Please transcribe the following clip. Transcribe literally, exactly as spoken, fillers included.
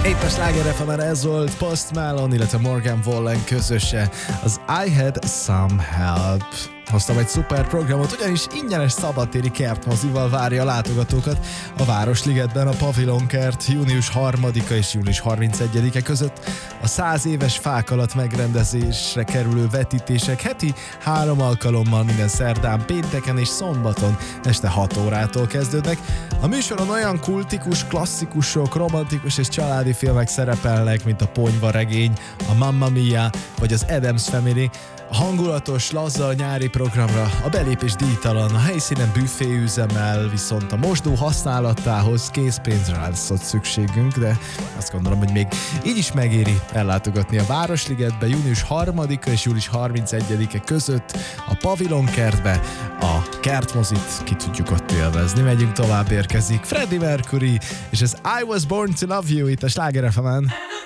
Itt a Sláger ef emen ez volt Post Malone, illetve Morgan Wallen közöse, az I Had Some Help. Hoztam egy szuper programot, ugyanis ingyenes szabadtéri kertmozival várja a látogatókat a Városligetben a Pavilon Kert június harmadika és július harmincegyedike között. A száz éves fák alatt megrendezésre kerülő vetítések heti három alkalommal minden szerdán, pénteken és szombaton este hat órától kezdődnek. A műsoron olyan kultikus, klasszikusok, romantikus és családi filmek szerepelnek, mint a Ponyva regény, a Mamma Mia vagy az Addams Family. A hangulatos, laza nyári programra a belépés díjtalan, a helyszínen büféüzemmel, viszont a mosdó használatához készpénzre lesz ott szükségünk, de azt gondolom, hogy még így is megéri ellátogatni a Városligetbe június harmadika és július harmincegyedike között a Pavilon Kertbe. A kertmozit ki tudjuk ott élvezni. Megyünk tovább, érkezik Freddie Mercury és az I Was Born to Love You itt a Sláger ef emen.